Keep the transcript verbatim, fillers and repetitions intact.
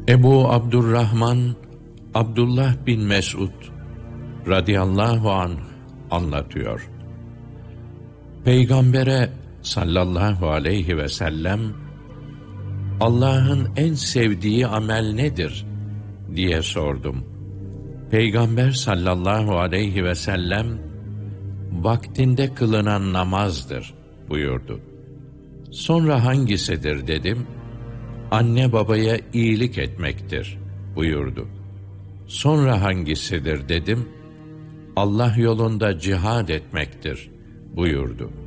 Ebu Abdurrahman Abdullah bin Mesud radıyallahu anh anlatıyor. Peygambere sallallahu aleyhi ve sellem Allah'ın en sevdiği amel nedir diye sordum. Peygamber sallallahu aleyhi ve sellem vaktinde kılınan namazdır buyurdu. Sonra hangisidir dedim. Anne babaya iyilik etmektir buyurdu. Sonra hangisidir dedim. Allah yolunda cihad etmektir buyurdu.